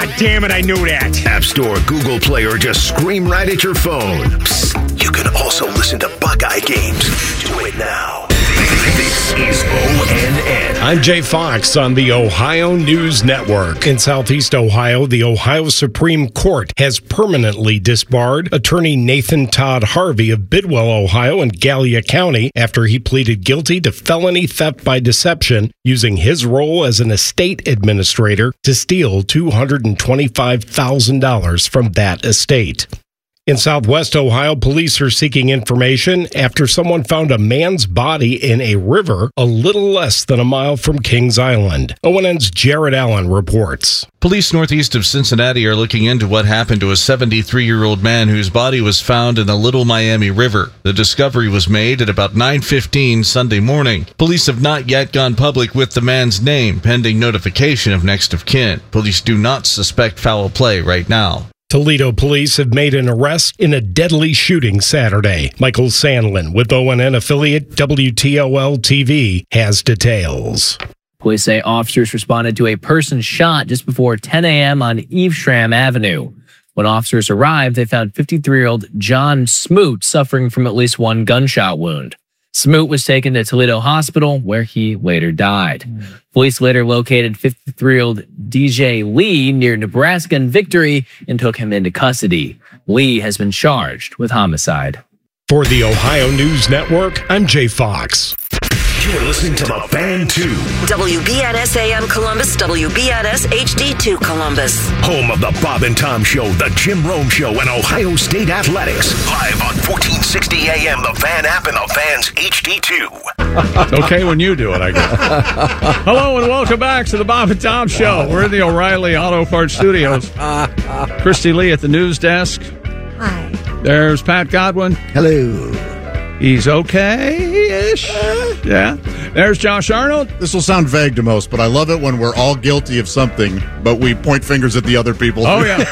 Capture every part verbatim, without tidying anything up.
Ah, damn it, I knew that. App Store, Google Play, or just scream right at your phone. Psst, you can also listen to Buckeye games. Do it now. This is O N N. I'm Jay Fox on the Ohio News Network. In Southeast Ohio, the Ohio Supreme Court has permanently disbarred attorney Nathan Todd Harvey of Bidwell, Ohio and Gallia County after he pleaded guilty to felony theft by deception using his role as an estate administrator to steal two hundred twenty-five thousand dollars from that estate. In Southwest Ohio, police are seeking information after someone found a man's body in a river a little less than a mile from Kings Island. O N N's Jared Allen reports. Police northeast of Cincinnati are looking into what happened to a seventy-three-year-old man whose body was found in the Little Miami River. The discovery was made at about nine fifteen Sunday morning. Police have not yet gone public with the man's name, pending notification of next of kin. Police do not suspect foul play right now. Toledo police have made an arrest in a deadly shooting Saturday. Michael Sandlin with O N N affiliate W T O L T V has details. Police say officers responded to a person shot just before ten a.m. on Evesham Avenue. When officers arrived, they found fifty-three-year-old John Smoot suffering from at least one gunshot wound. Smoot was taken to Toledo Hospital, where he later died. Police later located fifty-three-year-old D J Lee near Nebraska and Victory and took him into custody. Lee has been charged with homicide. For the Ohio News Network, I'm Jay Fox. You're listening to The Fan two. W B N S A M Columbus, W B N S H D two Columbus. Home of the Bob and Tom Show, the Jim Rome Show, and Ohio State Athletics. Live on fourteen sixty A M, the Fan app, and the Fan's H D two. Okay when you do it, I guess. Hello and welcome back to the Bob and Tom Show. We're in the O'Reilly Auto Parts Studios. Christy Lee at the news desk. Hi. There's Pat Godwin. Hello. He's okay-ish. Yeah. There's Josh Arnold. This will sound vague to most, but I love it when we're all guilty of something, but we point fingers at the other people. Oh, yeah.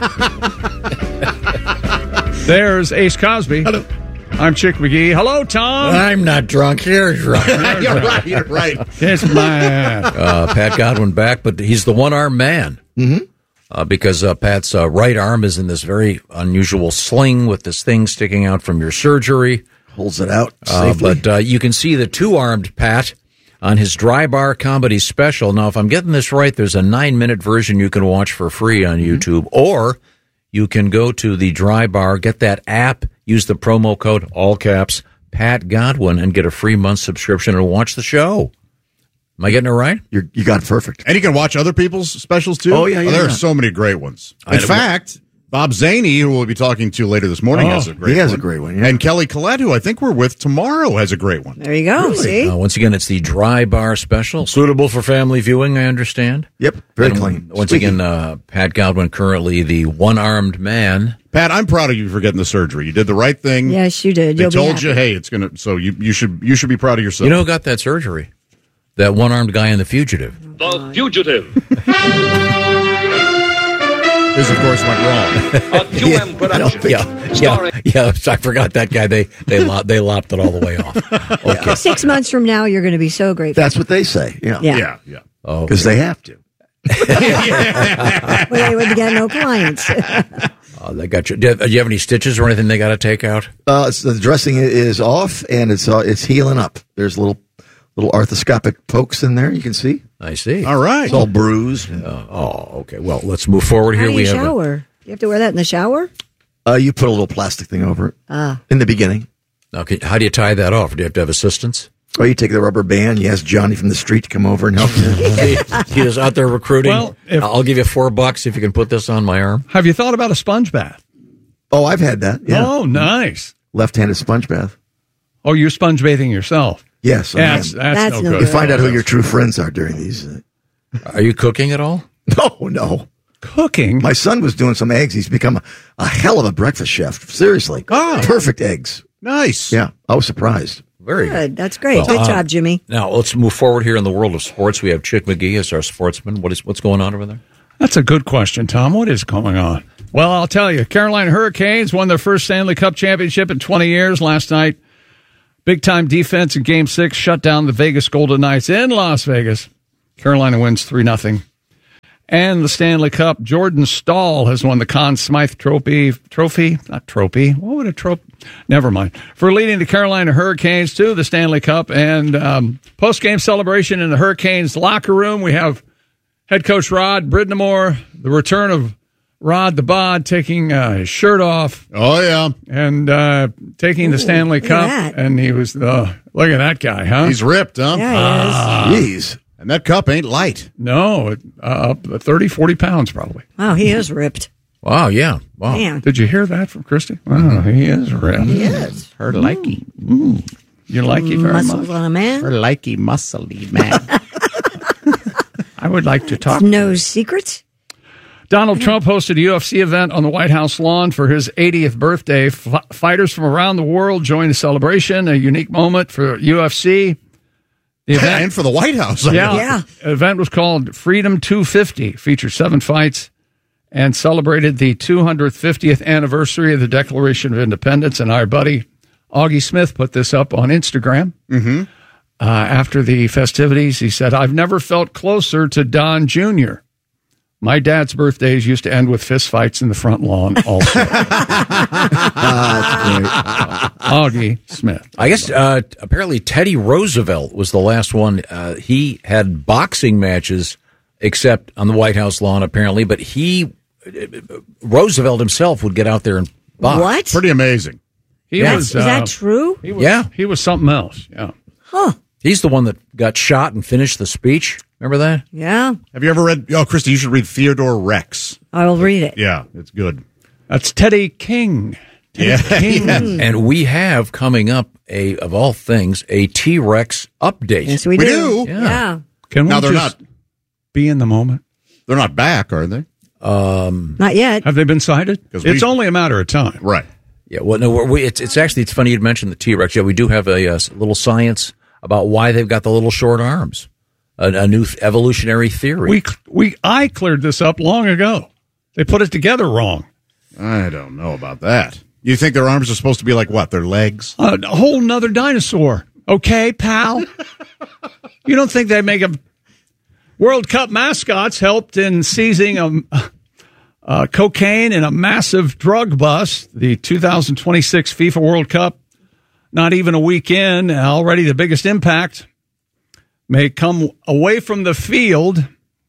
There's Ace Cosby. Hello. I'm Chick McGee. Hello, Tom. I'm not drunk. You're drunk. You're right. You're right. It's my uh, Pat Godwin back, but he's the one-armed man. Mm-hmm. Uh, because uh, Pat's uh, right arm is in this very unusual sling with this thing sticking out from your surgery. Holds it out uh, safely. But uh, you can see the two-armed Pat on his Dry Bar Comedy special. Now, if I'm getting this right, there's a nine-minute version you can watch for free on YouTube, mm-hmm. or you can go to the Dry Bar, get that app, use the promo code, all caps, Pat Godwin, and get a free month subscription and watch the show. Am I getting it right? You're, you got it perfect. And you can watch other people's specials, too? Oh, yeah, yeah. Oh, there yeah. are so many great ones. In I fact, Bob Zaney, who we'll be talking to later this morning, oh, has a great one. He has one. a great one, yeah. And Kelly Collette, who I think we're with tomorrow, has a great one. There you go, really? see? Uh, once again, it's the Dry Bar special. Suitable for family viewing, I understand. Yep, very and clean. Once Squeaky. again, uh, Pat Godwin, currently the one-armed man. Pat, I'm proud of you for getting the surgery. You did the right thing. Yes, you did. They You'll told be you, hey, it's going to, so you, you should you should be proud of yourself. You know who got that surgery? That one-armed guy in The Fugitive. The Fugitive. This, of course, went wrong. A Q M yeah, production. Yeah, yeah, yeah, I forgot that guy. They they lop, they lopped it all the way off. Okay. Six months from now, you're going to be so grateful. That's what they say. Yeah. Yeah. Yeah, yeah. Oh, Because okay. they have to. Well, they would get no clients. Oh, they got you. Do you, have, do you have any stitches or anything they got to take out? Uh, it's, the dressing is off, and it's uh, it's healing up. There's little little arthroscopic pokes in there. You can see. I see. All right. It's all bruised. Uh, oh, okay. Well, let's move forward How here. do We you have a- shower? Do you have to wear that in the shower? Uh, you put a little plastic thing over it Ah. in the beginning. Okay, how do you tie that off? Do you have to have assistance? Or you take the rubber band, you ask Johnny from the street to come over and help you. he, he is out there recruiting. Well, if- I'll give you four bucks if you can put this on my arm. Have you thought about a sponge bath? Oh, I've had that. Yeah. Oh, nice. Left-handed sponge bath. Oh, you're sponge bathing yourself. Yes. I Yeah, am. that's, that's, That's no no good. good. You find out who your true friends are during these. Uh, Are you cooking at all? no, no. Cooking? My son was doing some eggs. He's become a, a hell of a breakfast chef. Seriously. Oh. Perfect eggs. Nice. Yeah. I was surprised. Very good. Good. That's great. Well, Good um, job, Jimmy. Now, let's move forward here in the world of sports. We have Chick McGee as our sportsman. What is What's going on over there? That's a good question, Tom. What is going on? Well, I'll tell you. Carolina Hurricanes won their first Stanley Cup championship in twenty years last night. Big-time defense in Game six shut down the Vegas Golden Knights in Las Vegas. Carolina wins three nothing. and the Stanley Cup. Jordan Stahl has won the Conn Smythe Trophy. Trophy? Not trophy. What would a trophy? Never mind. For leading the Carolina Hurricanes to the Stanley Cup. And um, post-game celebration in the Hurricanes locker room. We have head coach Rod Bridnamore, the return of Rod the Bod, taking uh, his shirt off. Oh, yeah. And uh, taking Ooh, the Stanley look at Cup. that. And he was, uh, look at that guy, huh? He's ripped, huh? Yeah, he Ah. Jeez. And that cup ain't light. No, it, uh, up thirty, forty pounds probably. Wow, he is ripped. Wow, yeah. Wow. Man. Did you hear that from Christy? Wow, he is ripped. He is. Her likey. Ooh. You like it very Muscles much? on a man. Her likey muscly man. I would like to talk. No secrets. Donald Trump hosted a U F C event on the White House lawn for his eightieth birthday. F- fighters from around the world joined the celebration, a unique moment for U F C. The event, And for the White House. I yeah, Yeah. The event was called Freedom two fifty, featured seven fights, and celebrated the two hundred fiftieth anniversary of the Declaration of Independence. And our buddy Augie Smith put this up on Instagram. Mm-hmm. Uh, after the festivities, he said, "I've never felt closer to Don Junior My dad's birthdays used to end with fistfights in the front lawn also." Augie Smith. I guess uh, apparently Teddy Roosevelt was the last one. Uh, he had boxing matches, except on the White House lawn, apparently. But he, Roosevelt himself, would get out there and box. What? Pretty amazing. He Yeah. was, Is uh, that true? He was, Yeah. He was something else. Yeah. Huh. He's the one that got shot and finished the speech. Remember that? Yeah. Have you ever read? Oh, Christy, you should read Theodore Rex. I will read it. Yeah, it's good. That's Teddy King. Teddy Yeah. King. Yes. And we have coming up a of all things a T-Rex update. Yes, we, We do. do? Yeah. Yeah. Can we Now they're just not. be in the moment? They're not back, are they? Um, Not yet. Have they been sighted? 'Cause It's we- only a matter of time. Right. yeah. Well, no, we, it's it's actually it's funny you'd mentioned the T-Rex. Yeah, we do have a, uh little science about why they've got the little short arms. A, a new th- evolutionary theory. We we I cleared this up long ago. They put it together wrong. I don't know about that. You think their arms are supposed to be like what? Their legs? A whole nother dinosaur. Okay, pal. You don't think they make a World Cup mascots helped in seizing a, uh, cocaine in a massive drug bust? The two thousand twenty-six FIFA World Cup, not even a week in, already the biggest impact may come away from the field.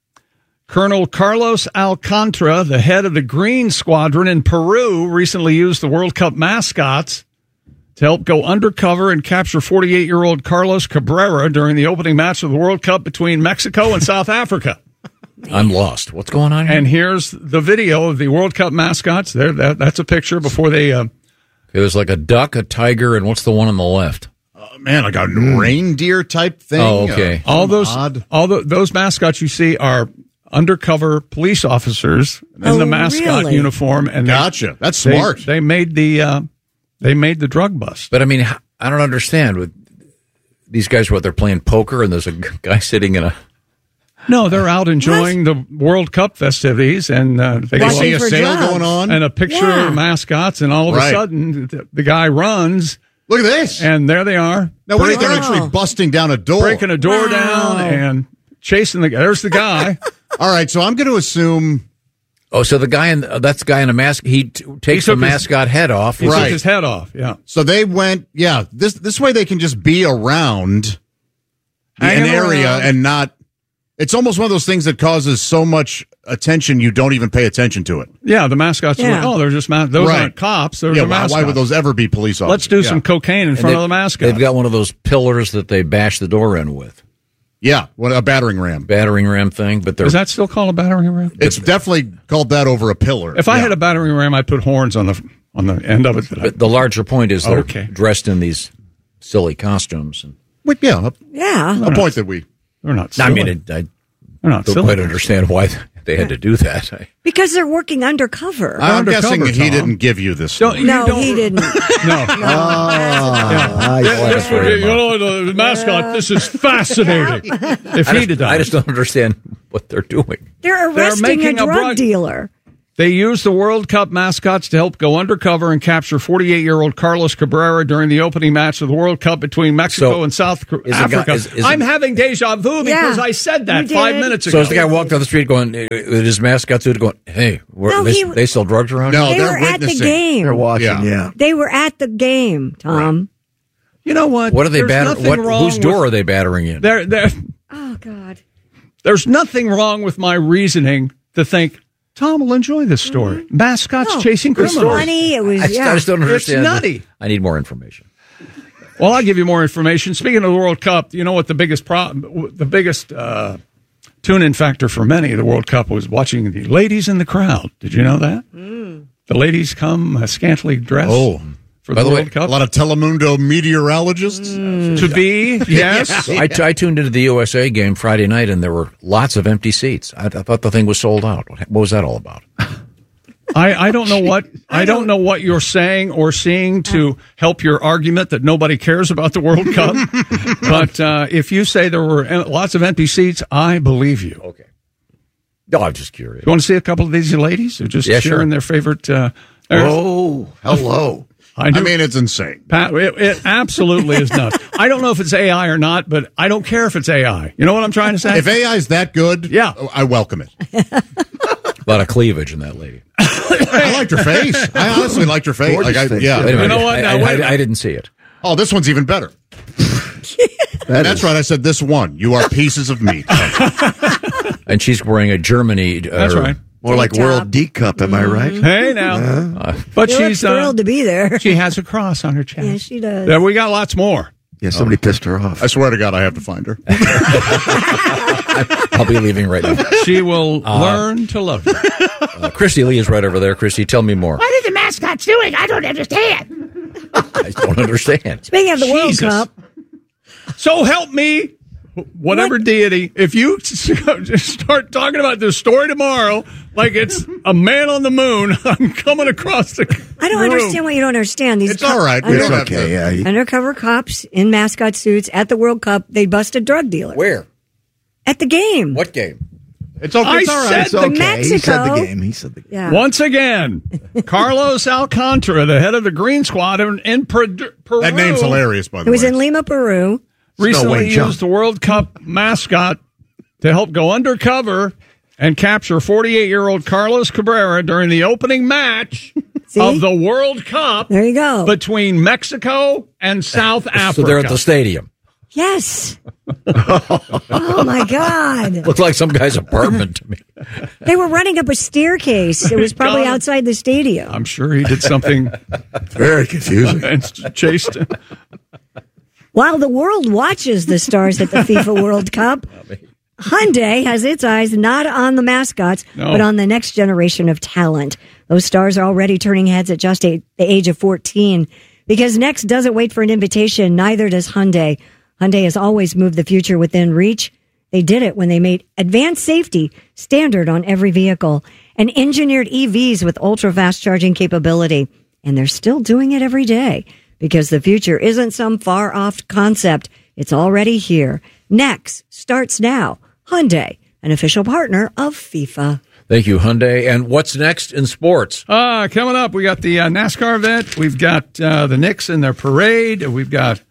Colonel Carlos Alcantara, the head of the Green Squadron in Peru, recently used the World Cup mascots to help go undercover and capture forty-eight-year-old Carlos Cabrera during the opening match of the World Cup between Mexico and South Africa. I'm lost. What's going on here? And here's the video of the World Cup mascots. There, that, that's a picture before they. Uh, There's like a duck, a tiger, and what's the one on the left? Oh, man, like a reindeer type thing. Oh, okay. Uh, all those, odd. all the, those mascots you see are undercover police officers in Oh, the mascot really? uniform. And they- Gotcha. That's they, smart. They made the uh, they made the drug bust. But I mean, I don't understand. With these guys, what they're playing poker, and there's a guy sitting in a. No, they're out enjoying the World Cup festivities, and uh, they They Watching see a for sale drugs. going on. and a picture Yeah. of mascots, and all of Right. a sudden the, the guy runs, Look at this. and there they are, Now, wait, they're Wow. actually busting down a door. breaking a door Wow. down and chasing the guy. There's the guy. All right, so I'm going to assume. Oh, so the guy in uh, that's the guy in a mask. He t- takes the took his- mascot head off. He Right. took his head off. Yeah, So they went, yeah, this this way they can just be around the, an Hanging area around. and not. It's almost one of those things that causes so much attention you don't even pay attention to it. yeah. The mascots. Are Yeah. like, oh, they're just ma- those Right. aren't cops. They're Yeah, the why, mascots. why would those ever be police officers? Let's do yeah. some cocaine in And front they- of the mascot. They've got one of those pillars that they bash the door in with, Yeah, what a battering ram. battering ram thing. But they're Is that still called a battering ram? It's definitely called that over a pillar. If I Yeah. had a battering ram, I'd put horns on the on the end of it. That I- but the larger point is they're Okay. dressed in these silly costumes. And Wait, yeah, a, Yeah. a point that we. they're not. I Silly. mean, it, I they're not don't silly. quite understand why they had to do that. I, Because they're working undercover. I'm undercover, guessing he Tom. didn't give you this. Don't- story. you no, don't- he didn't. No. Ah, That's very You know, the mascot, this is fascinating. If I he'd have just, done I it. just don't understand what they're doing. They're arresting making a a drug drug- dealer. They used the World Cup mascots to help go undercover and capture forty-eight-year-old Carlos Cabrera during the opening match of the World Cup between Mexico So, and South is Africa. the guy- is- is I'm the- having deja vu because Yeah, I said that you five did. minutes ago. So as the guy walked down the street going, uh, with his mascot suit going, hey, where, No, they, he- they sell drugs around No, here? They they're were at the witnessing. game. They're watching, Yeah. yeah. They were at the game, Tom. You know what? What are they There's battering? nothing What, wrong whose door with- are they battering in? There, there, Oh, God. there's nothing wrong with my reasoning to think Tom will enjoy this story. Mascots No, chasing it was criminals. funny. It was, I, just- yeah. I just don't It's understand. nutty. I need more information. Well, I'll give you more information. Speaking of the World Cup, you know what the biggest problem, the biggest uh, tune-in factor for many of the World Cup was watching the ladies in the crowd. Did you know that? Mm. The ladies come uh, scantily dressed Oh. for By the the way, World Cup. A lot of Telemundo meteorologists. To be, yes. I, I tuned into the U S A game Friday night, and there were lots of empty seats. I, I thought the thing was sold out. What was that all about? I, I don't know what I don't know what you're saying or seeing to help your argument that nobody cares about the World Cup. But uh, if you say there were em- lots of empty seats, I believe you. Okay. No, I'm just curious. You want to see a couple of these ladies who are just Yeah, sharing sure. their favorite? Uh, there's- Oh, hello. I, do, I mean, it's insane. Pat, it, it absolutely is nuts. I don't know if it's A I or not, but I don't care if it's A I. You know what I'm trying to say? If A I is that good, Yeah. I welcome it. A lot of cleavage in that lady. I liked her face. I honestly liked her face. Gorgeous Like, I, face, yeah. yeah. Wait a minute. know what? I, Now, I- wait a I- minute. I didn't see it. Oh, this one's even better. That That's is- right. I said this one. You are pieces of meat. And she's wearing a Germany. Uh, That's right. More like Top. World D Cup, am I right? Hey now, but She looks she's uh, thrilled to be there. she has a cross on her chest. Yeah, she does. There, we got lots more. Yeah, somebody pissed her off. I swear to God, I have to find her. I'll be leaving right now. She will learn to love you. Uh, Christy Lee is right over there. Christy, tell me more. What are the mascots doing? I don't understand. I don't understand. Speaking of the Jesus. World Cup, So help me, whatever What? deity, if you start talking about this story tomorrow like it's a man on the moon, I'm coming across the I don't room. understand what you don't understand. These It's all right. We Under- don't have Okay, to. yeah. you- undercover cops in mascot suits at the World Cup, they busted drug dealers Where? at the game. What game? It's okay. I It's all right. said It's okay. He said the Mexico. game. He said the game. Yeah. Once again, Carlos Alcantara, the head of the Green Squad in, in Per- Peru, That name's hilarious, by the It was way. in Lima, Peru. recently Wayne Jump. used the World Cup mascot to help go undercover and capture forty-eight-year-old Carlos Cabrera during the opening match See? of the World Cup There you go. between Mexico and South Africa. So they're at the stadium. Yes. Oh my God. Looked like some guy's apartment to me. They were running up a staircase. It was probably God. outside the stadium. I'm sure he did something Very confusing. and chased him. While the world watches the stars at the FIFA World Cup, Hyundai has its eyes not on the mascots, No. but on the next generation of talent. Those stars are already turning heads at just a, the age of fourteen. Because Next doesn't wait for an invitation, neither does Hyundai. Hyundai has always moved the future within reach. They did it when they made advanced safety standard on every vehicle and engineered E Vs with ultra-fast charging capability. And they're still doing it every day because the future isn't some far-off concept. It's already here. Next starts now. Hyundai, an official partner of FIFA. Thank you, Hyundai. And what's next in sports? Uh, coming up, we got the uh, NASCAR event. We've got uh, the Knicks in their parade. We've got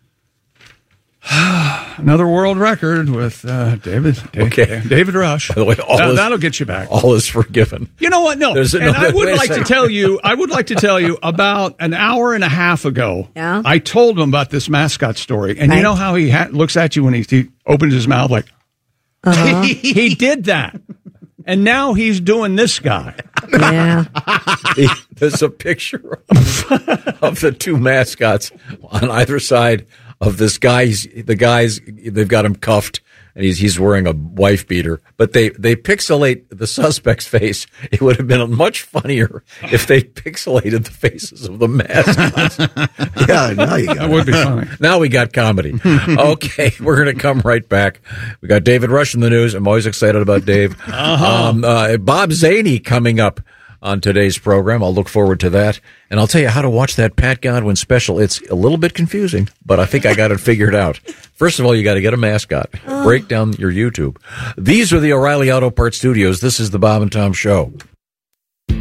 another world record with uh, David Dave, Okay. David Rush. By the way, all That- is- that'll get you back. All is forgiven. You know what? No, There's and no- I would wait a like to second. tell you. I would like to tell you about an hour and a half ago. Yeah? I told him about this mascot story, and Right. you know how he ha- looks at you when he, he opens his mouth like Uh-huh. he did that, and now he's doing this guy. Yeah. There's a picture of, of the two mascots on either side of this guy's. The guys, they've got him cuffed, and he's he's wearing a wife beater. But they they pixelate the suspect's face. It would have been much funnier if they pixelated the faces of the mascots. Yeah, now you got That would be funny. Now we got comedy. Okay, we're going to come right back. We got David Rush in the news. I'm always excited about Dave. Uh-huh. Um, uh, Bob Zaney coming up on today's program. I'll look forward to that. And I'll tell you how to watch that Pat Godwin special. It's a little bit confusing, but I think I got it figured out. First of all, you got to get a mascot. Break down your YouTube. These are the O'Reilly Auto Parts Studios. This is the Bob and Tom Show.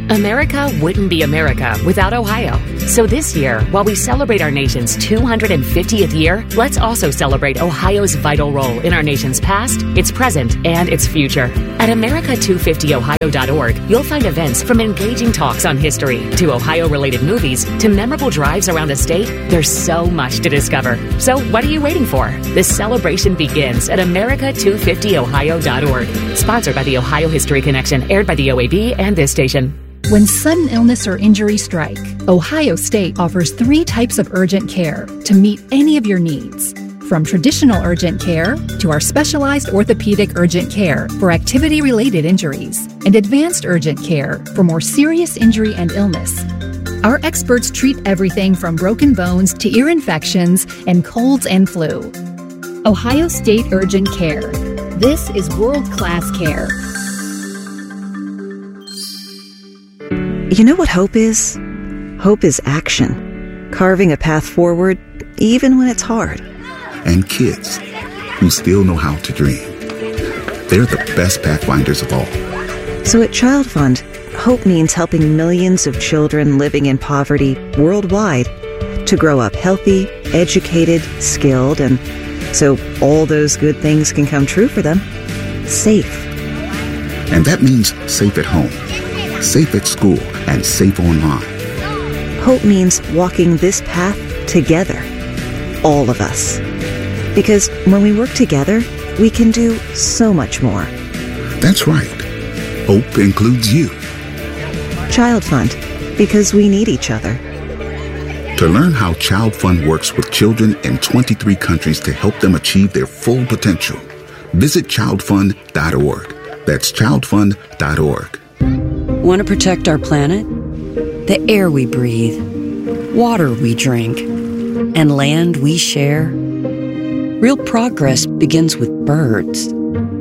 America wouldn't be America without Ohio. So this year, while we celebrate our nation's two hundred fiftieth year, let's also celebrate Ohio's vital role in our nation's past, its present, and its future. At America two fifty ohio dot org, you'll find events from engaging talks on history to Ohio-related movies to memorable drives around the state. There's so much to discover. So what are you waiting for? The celebration begins at America two fifty ohio dot org. Sponsored by the Ohio History Connection, aired by the O A B and this station. When sudden illness or injury strike, Ohio State offers three types of urgent care to meet any of your needs. From traditional urgent care to our specialized orthopedic urgent care for activity-related injuries and advanced urgent care for more serious injury and illness. Our experts treat everything from broken bones to ear infections and colds and flu. Ohio State Urgent Care. This is world-class care. You know what hope is? Hope is action. Carving a path forward, even when it's hard. And kids who still know how to dream. They're the best pathfinders of all. So at Child Fund, hope means helping millions of children living in poverty worldwide to grow up healthy, educated, skilled, and so all those good things can come true for them. Safe. And that means safe at home, safe at school, and safe online. Hope means walking this path together, all of us. Because when we work together, we can do so much more. That's right. Hope includes you. Child Fund, because we need each other. To learn how Child Fund works with children in twenty-three countries to help them achieve their full potential, visit child fund dot org. That's child fund dot org. Want to protect our planet? The air we breathe, water we drink, and land we share? Real progress begins with birds.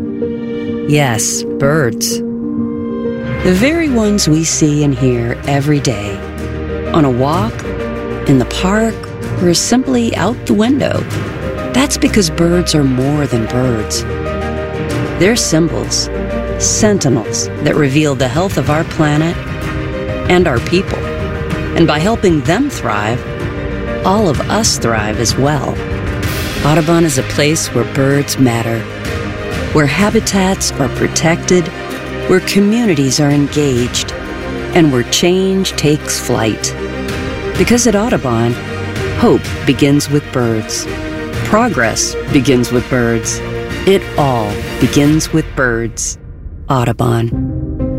Yes, birds. The very ones we see and hear every day. On a walk, in the park, or simply out the window. That's because birds are more than birds. They're symbols, sentinels that reveal the health of our planet and our people. And by helping them thrive, all of us thrive as well. Audubon is a place where birds matter, where habitats are protected, where communities are engaged, and where change takes flight. Because at Audubon, hope begins with birds. Progress begins with birds. It all begins with birds. Audubon.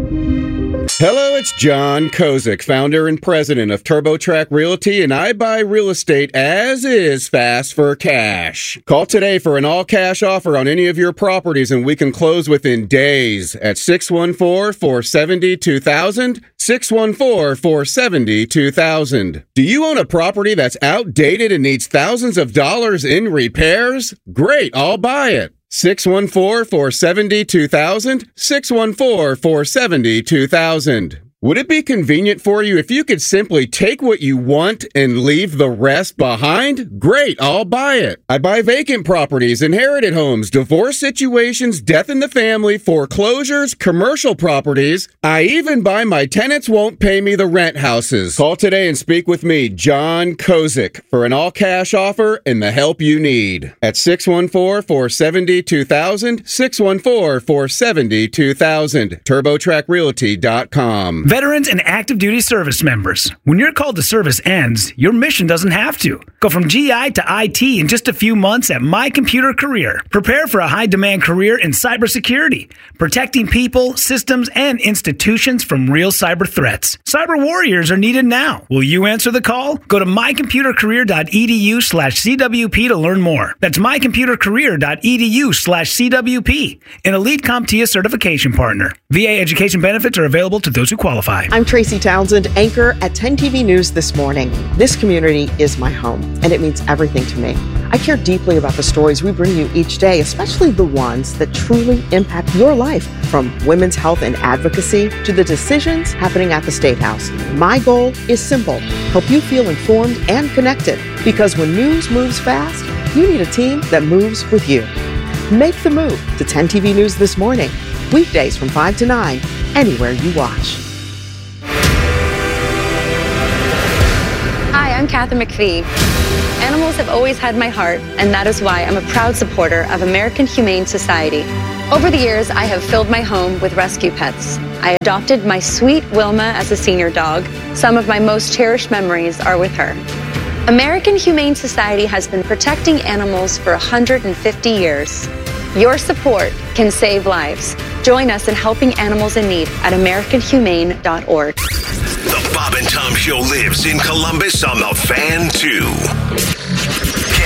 Hello, it's John Kozik, founder and president of TurboTrack Realty, and I buy real estate as is fast for cash. Call today for an all-cash offer on any of your properties, and we can close within days at six one four, four seven zero, two thousand, six one four, four seven zero, two thousand. Do you own a property that's outdated and needs thousands of dollars in repairs? Great, I'll buy it. six one four, four seven zero, two thousand, six one four, four seven zero, two thousand. Would it be convenient for you if you could simply take what you want and leave the rest behind? Great, I'll buy it. I buy vacant properties, inherited homes, divorce situations, death in the family, foreclosures, commercial properties. I even buy my tenants won't pay me the rent houses. Call today and speak with me, John Kozik, for an all-cash offer and the help you need. At six one four, four seven zero, two thousand, six one four, four seven zero, two thousand, turbo track realty dot com. Veterans and active duty service members, when your call to service ends, your mission doesn't have to. Go from G I to I T in just a few months at My Computer Career. Prepare for a high-demand career in cybersecurity, protecting people, systems, and institutions from real cyber threats. Cyber warriors are needed now. Will you answer the call? Go to my computer career dot e d u slash c w p to learn more. That's my computer career dot e d u slash c w p, an Elite CompTIA certification partner. V A education benefits are available to those who qualify. I'm Tracy Townsend, anchor at ten T V News This Morning. This community is my home, and it means everything to me. I care deeply about the stories we bring you each day, especially the ones that truly impact your life, from women's health and advocacy to the decisions happening at the State House. My goal is simple: help you feel informed and connected, because when news moves fast, you need a team that moves with you. Make the move to ten T V News This Morning, weekdays from five to nine, anywhere you watch. Hi, I'm Kathy McPhee. Animals have always had my heart, and that is why I'm a proud supporter of American Humane Society. Over the years, I have filled my home with rescue pets. I adopted my sweet Wilma as a senior dog. Some of my most cherished memories are with her. American Humane Society has been protecting animals for one hundred fifty years. Your support can save lives. Join us in helping animals in need at american humane dot org. The Bob and Tom Show lives in Columbus on the Fan, too.